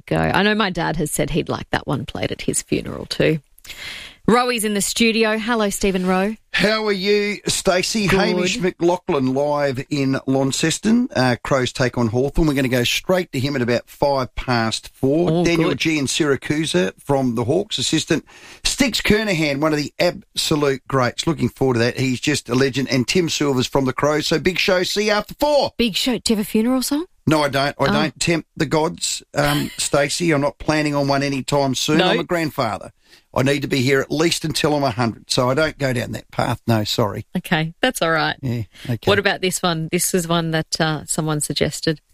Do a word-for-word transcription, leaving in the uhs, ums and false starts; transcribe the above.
go. I know my dad has said he'd like that one played at his funeral too. Roey's in the studio. Hello, Stephen Rowe. How are you, Stacey? Hamish McLaughlin live in Launceston. Uh, Crows take on Hawthorn. We're going to go straight to him at about five past four. Oh, Daniel good. G in Syracuse from the Hawks, assistant. Sticks Kernahan, one of the absolute greats. Looking forward to that. He's just a legend. And Tim Silvers from the Crows. So big show. See you after four. Big show. Do you have a funeral song? No, I don't. I Oh. don't tempt the gods, um, Stacey. I'm not planning on one anytime soon. No. I'm a grandfather. I need to be here at least until I'm one hundred, so I don't go down that path. No, sorry. Okay, that's all right. Yeah, okay. What about this one? This is one that uh, someone suggested.